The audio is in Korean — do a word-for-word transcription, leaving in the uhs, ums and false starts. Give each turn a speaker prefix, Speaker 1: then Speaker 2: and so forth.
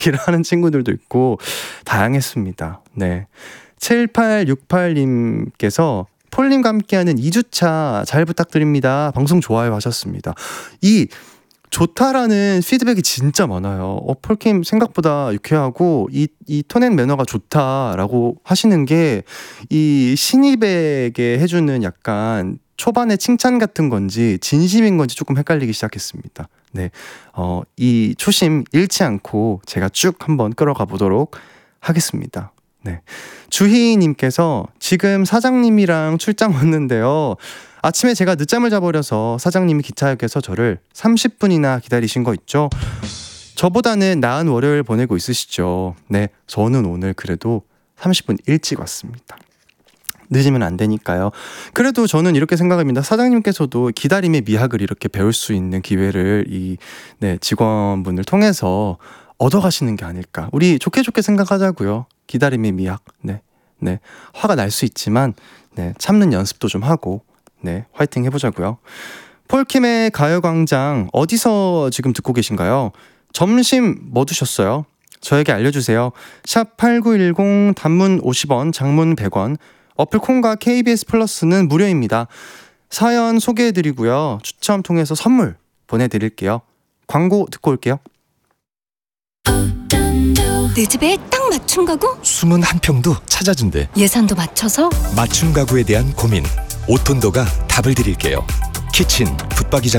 Speaker 1: 일을 하는 친구들도 있고 다양했습니다. 네. 칠팔육팔 님께서 폴님과 함께하는 이 주차 잘 부탁드립니다. 방송 좋아요 하셨습니다. 이 좋다라는 피드백이 진짜 많아요. 어, 폴킴 생각보다 유쾌하고 이, 이 톤앤 매너가 좋다라고 하시는 게 이 신입에게 해주는 약간 초반의 칭찬 같은 건지 진심인 건지 조금 헷갈리기 시작했습니다. 네, 어, 이 초심 잃지 않고 제가 쭉 한번 끌어가 보도록 하겠습니다. 네, 주희님께서 지금 사장님이랑 출장 왔는데요. 아침에 제가 늦잠을 자버려서 사장님이 기차역에서 저를 삼십 분이나 기다리신 거 있죠? 저보다는 나은 월요일 보내고 있으시죠? 네, 저는 오늘 그래도 삼십 분 일찍 왔습니다. 늦으면 안 되니까요. 그래도 저는 이렇게 생각합니다. 사장님께서도 기다림의 미학을 이렇게 배울 수 있는 기회를 이 네, 직원분을 통해서 얻어가시는 게 아닐까. 우리 좋게 좋게 생각하자고요. 기다림의 미학. 네, 네, 화가 날 수 있지만 네, 참는 연습도 좀 하고 네, 화이팅 해보자고요. 폴킴의 가요광장 어디서 지금 듣고 계신가요? 점심 뭐 드셨어요? 저에게 알려주세요. 샵 팔구일공 단문 오십 원, 장문 백 원, 어플 콩과 케이비에스 플러스는 무료입니다. 사연 소개해드리고요. 추첨 통해서 선물 보내드릴게요. 광고 듣고 올게요.
Speaker 2: 내 집에 딱 맞춤 가구?
Speaker 3: 숨은 한 평도 찾아준대.
Speaker 2: 예산도 맞춰서?
Speaker 3: 맞춤 가구에 대한 고민 오톤도가 답을 드릴게요. 키친, 붙박이장